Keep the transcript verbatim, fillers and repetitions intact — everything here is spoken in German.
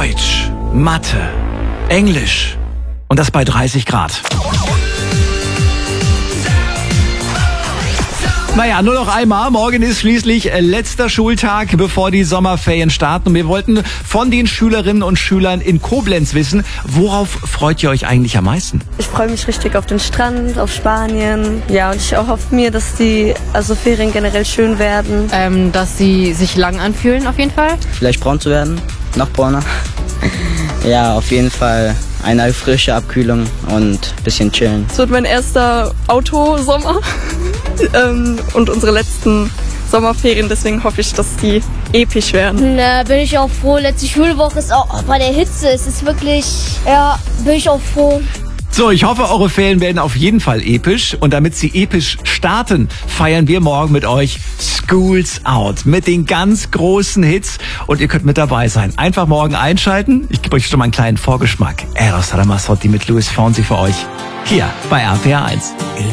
Deutsch, Mathe, Englisch und das bei dreißig Grad. Naja, nur noch einmal. Morgen ist schließlich letzter Schultag, bevor die Sommerferien starten. Und wir wollten von den Schülerinnen und Schülern in Koblenz wissen, worauf freut ihr euch eigentlich am meisten? Ich freue mich richtig auf den Strand, auf Spanien. Ja, und ich hoffe mir, dass die also Ferien generell schön werden. Ähm, dass sie sich lang anfühlen auf jeden Fall. Vielleicht braun zu werden, noch brauner. Ja, auf jeden Fall eine frische Abkühlung und ein bisschen chillen. Es wird mein erster Autosommer ähm, und unsere letzten Sommerferien, deswegen hoffe ich, dass die episch werden. Na, bin ich auch froh. Letzte Schulwoche ist auch bei der Hitze. Es ist wirklich, ja, bin ich auch froh. So, ich hoffe, eure Ferien werden auf jeden Fall episch. Und damit sie episch starten, feiern wir morgen mit euch Schools Out mit den ganz großen Hits. Und ihr könnt mit dabei sein. Einfach morgen einschalten. Ich gebe euch schon mal einen kleinen Vorgeschmack. Eros Ramazzotti mit Luis Fonsi für euch. Hier bei R P R eins.